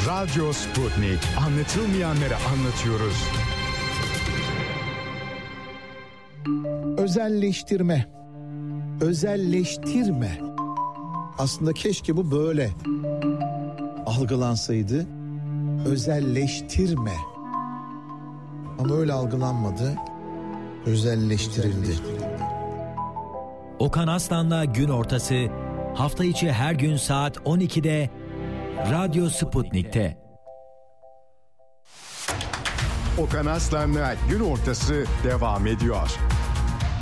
Radyo Sputnik. Anlatılmayanları anlatıyoruz. Özelleştirme. Aslında keşke bu böyle algılansaydı. Özelleştirme. Ama öyle algılanmadı. Özelleştirildi. Okan Aslan'la Gün Ortası hafta içi her gün saat 12'de Radyo Sputnik'te. Okan Aslan'la Gün Ortası devam ediyor.